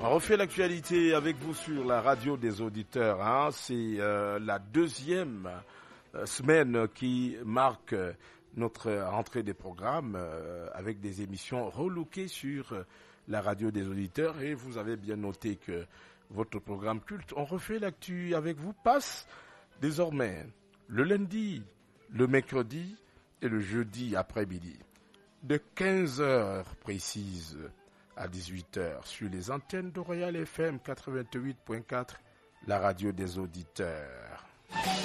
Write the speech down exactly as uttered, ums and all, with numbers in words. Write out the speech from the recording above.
On refait l'actualité avec vous sur la radio des auditeurs. Hein. C'est euh, la deuxième euh, semaine qui marque euh, notre rentrée des programmes euh, avec des émissions relookées sur euh, la radio des auditeurs. Et vous avez bien noté que votre programme culte, on refait l'actu avec vous, passe désormais le lundi, le mercredi et le jeudi après-midi de quinze heures précises à dix-huit heures sur les antennes de Royal F M quatre-vingt-huit point quatre, la radio des auditeurs.